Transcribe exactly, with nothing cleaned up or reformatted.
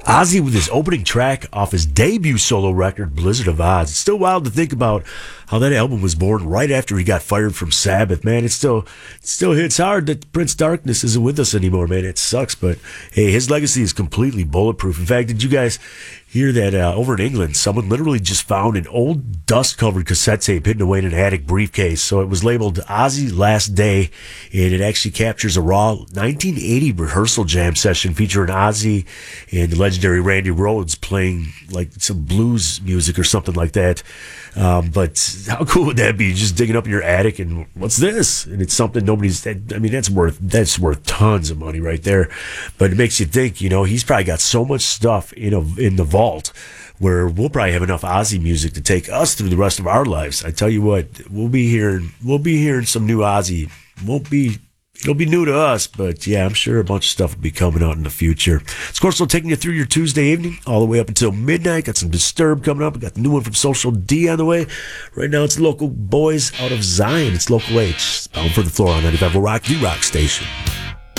Ozzy with his opening track off his debut solo record, Blizzard of Oz. It's still wild to think about how that album was born right after he got fired from Sabbath. Man, it still it still hits hard that Prince Darkness isn't with us anymore, man. It sucks, but hey, his legacy is completely bulletproof. In fact, did you guys hear that uh, over in England, someone literally just found an old dust-covered cassette tape hidden away in an attic briefcase? So it was labeled Ozzy Last Day, and it actually captures a raw nineteen eighty rehearsal jam session featuring Ozzy and the legendary Randy Rhoads playing like some blues music or something like that. Um, but how cool would that be? Just digging up in your attic and what's this? And it's something nobody's, I mean, that's worth, that's worth tons of money right there. But it makes you think, you know, he's probably got so much stuff in a, in the vault where we'll probably have enough Ozzy music to take us through the rest of our lives. I tell you what, we'll be hearing, we'll be hearing some new Ozzy. Won't be, it'll be new to us, but yeah, I'm sure a bunch of stuff will be coming out in the future. Of course, we're taking you through your Tuesday evening all the way up until midnight. Got some Disturbed coming up. We got the new one from Social D on the way. Right now, it's Local Boys out of Zion. It's Local H. It's Bound for the Floor on ninety-five Rock, the rock station.